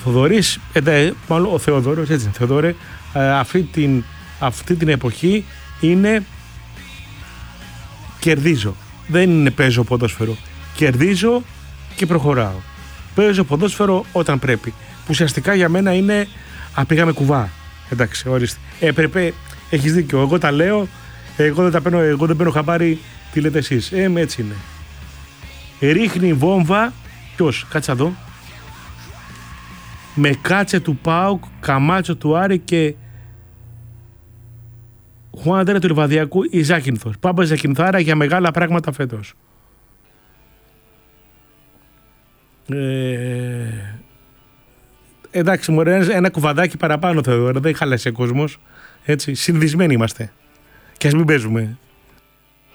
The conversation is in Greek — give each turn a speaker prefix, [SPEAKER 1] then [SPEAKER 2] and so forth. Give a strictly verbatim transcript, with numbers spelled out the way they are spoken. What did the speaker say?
[SPEAKER 1] Θοδωρής, ε, μάλλον ο Θεοδόρος, έτσι είναι, Θεοδόρε, ε, αυτή, την, αυτή την εποχή είναι κερδίζω. Δεν είναι παίζω ποδόσφαιρο. Κερδίζω και προχωράω. Παίζω ποδόσφαιρο όταν πρέπει. Που ουσιαστικά για μένα είναι α, πήγαμε κουβά. Εντάξει, ορίστε. Έπρεπε, έχεις δίκιο. Εγώ τα λέω, εγώ δεν, τα παίρνω, εγώ δεν παίρνω χαμπάρι, τι λέτε εσείς. Ε, έτσι είναι. Ρίχνει βόμβα, ποιος, κάτσε εδώ. Με κάτσε του ΠΑΟΚ, Καμάτσο του Άρη και Χουάντερα του Λιβαδιακού η Ζάκυνθος. Πάμπα Ζακυνθάρα για μεγάλα πράγματα φέτος. Ε, εντάξει, μου ένα, ένα κουβαδάκι παραπάνω Θεοδόρα, δεν χάλασε ο κόσμος. Έτσι, συνδυσμένοι είμαστε. Και ας μην παίζουμε.